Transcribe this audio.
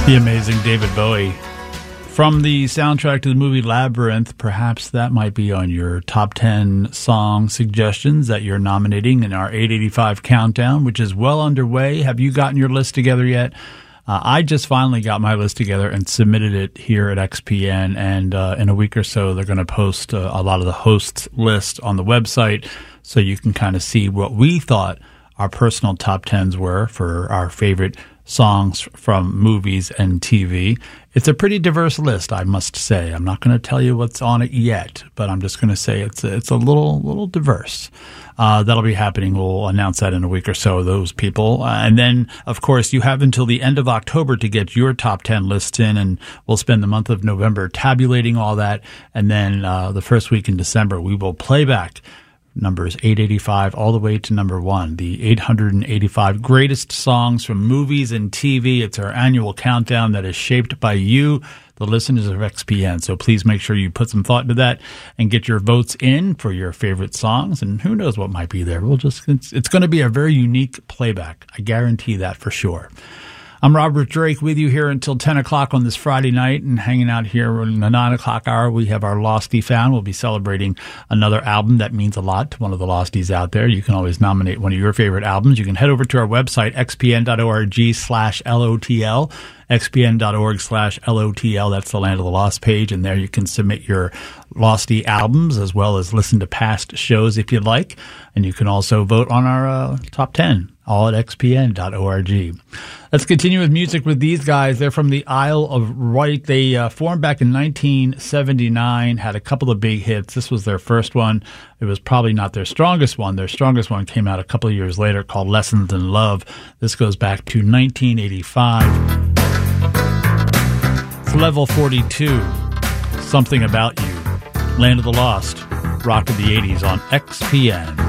The amazing David Bowie. From the soundtrack to the movie Labyrinth, perhaps that might be on your top 10 song suggestions that you're nominating in our 885 countdown, which is well underway. Have you gotten your list together yet? I just finally got my list together and submitted it here at XPN, and in a week or so they're going to post a lot of the hosts list on the website so you can kind of see what we thought our personal top 10s were for our favorite songs from movies and TV. It's a pretty diverse list, I must say. I'm not going to tell you what's on it yet, but I'm just going to say it's a little diverse. That'll be happening. We'll announce that in a week or so, those people. And then, of course, you have until the end of October to get your top 10 lists in, and we'll spend the month of November tabulating all that. And then the first week in December, we will play back numbers 885 all the way to number 1, the 885 greatest songs from movies and TV. It's our annual countdown that is shaped by you, the listeners of XPN. So please make sure you put some thought into that and get your votes in for your favorite songs. And who knows what might be there. It's going to be a very unique playback. I guarantee that for sure. I'm Robert Drake with you here until 10 o'clock on this Friday night, and hanging out here in the 9 o'clock hour, we have our Losty Found. We'll be celebrating another album that means a lot to one of the Losties out there. You can always nominate one of your favorite albums. You can head over to our website, xpn.org/LOTL, xpn.org/LOTL. That's the Land of the Lost page, and there you can submit your Losty albums as well as listen to past shows if you'd like. And you can also vote on our top 10, all at xpn.org. Let's continue with music with these guys. They're from the Isle of Wight. They formed back in 1979, had a couple of big hits. This was their first one. It was probably not their strongest one. Their strongest one came out a couple of years later called Lessons in Love. This goes back to 1985. It's level 42, Something About You. Land of the Lost, rock of the 80s on XPN.